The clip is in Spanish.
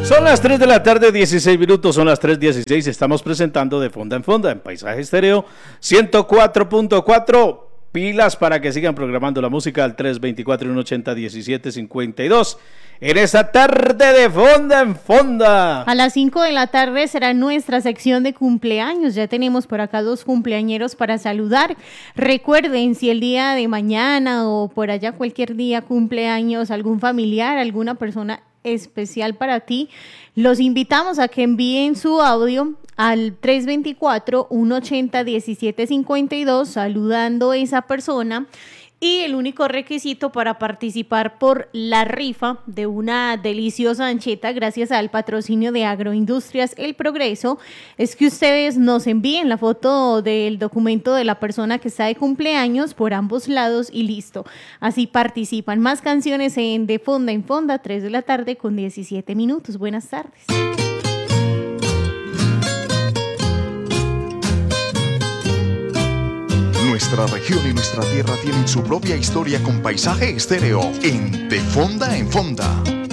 Son las 3 de la tarde, 16 minutos, son las 3:16. Estamos presentando De Fonda en Fonda en Paisaje Estéreo 104.4. Pilas para que sigan programando la música al 324-180-1752. En esta tarde de Fonda en Fonda. A las 5 de la tarde será nuestra sección de cumpleaños. Ya tenemos por acá 2 cumpleañeros para saludar. Recuerden, si el día de mañana o por allá cualquier día cumpleaños algún familiar, alguna persona especial para ti, los invitamos a que envíen su audio al 324-180-1752 saludando a esa persona. Y el único requisito para participar por la rifa de una deliciosa ancheta gracias al patrocinio de Agroindustrias El Progreso es que ustedes nos envíen la foto del documento de la persona que está de cumpleaños por ambos lados y listo. Así participan. Más canciones en De Fonda en Fonda, 3 de la tarde con 17 minutos. Buenas tardes. Nuestra región y nuestra tierra tienen su propia historia con Paisaje Estéreo en De Fonda en Fonda.